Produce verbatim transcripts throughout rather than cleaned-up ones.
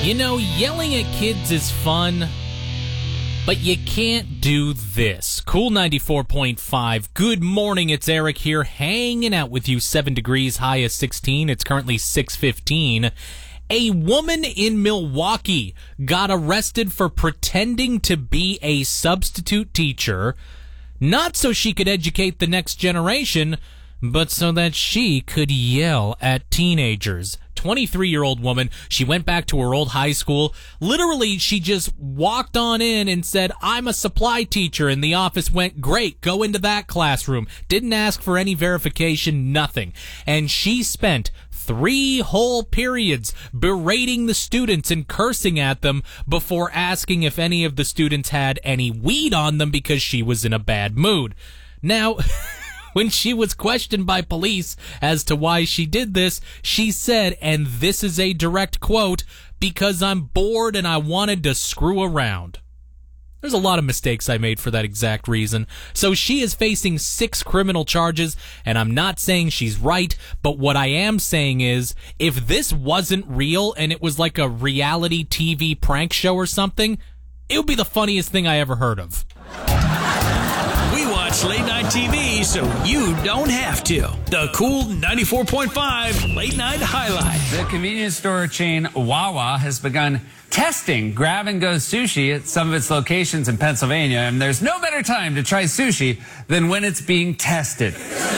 You know, yelling at kids is fun, but you can't do this. Cool ninety-four point five. Good morning, it's Eric here, hanging out with you. Seven degrees, high is sixteen. It's currently six fifteen. A woman in Milwaukee got arrested for pretending to be a substitute teacher, not so she could educate the next generation, but so that she could yell at teenagers. twenty-three-year-old woman, she went back to her old high school. Literally, she just walked on in and said, "I'm a supply teacher," and the office went, "Great, go into that classroom." Didn't ask for any verification, nothing. And she spent three whole periods berating the students and cursing at them before asking if any of the students had any weed on them because she was in a bad mood. Now, when she was questioned by police as to why she did this, she said, and this is a direct quote, "Because I'm bored and I wanted to screw around." There's a lot of mistakes I made for that exact reason. So she is facing six criminal charges, and I'm not saying she's right, but what I am saying is, if this wasn't real and it was like a reality T V prank show or something, it would be the funniest thing I ever heard of. We watch late night T V so you don't have to. The Cool ninety-four point five Late Night Highlight. The convenience store chain Wawa has begun testing grab-and-go sushi at some of its locations in Pennsylvania, and there's no better time to try sushi than when it's being tested.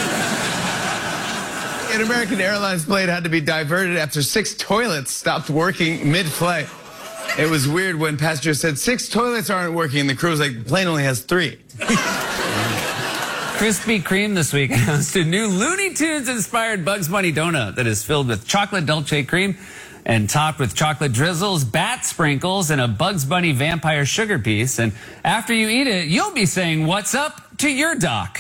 An American Airlines plane had to be diverted after six toilets stopped working mid-flight. It was weird when passengers said, "Six toilets aren't working," and the crew was like, "The plane only has three." Krispy Kreme this week announced a new Looney Tunes-inspired Bugs Bunny donut that is filled with chocolate Dolce cream and topped with chocolate drizzles, bat sprinkles, and a Bugs Bunny vampire sugar piece. And after you eat it, you'll be saying, "What's up?" to your doc.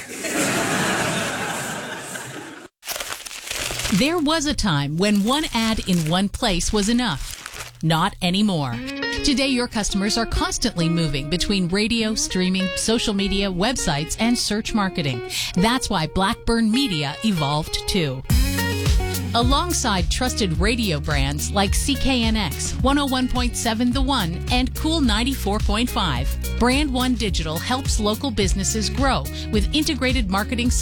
There was a time when one ad in one place was enough. Not anymore. Today, your customers are constantly moving between radio, streaming, social media, websites, and search marketing. That's why Blackburn Media evolved too. Alongside trusted radio brands like C K N X, one oh one point seven The One, and Cool ninety-four point five, Brand One Digital helps local businesses grow with integrated marketing solutions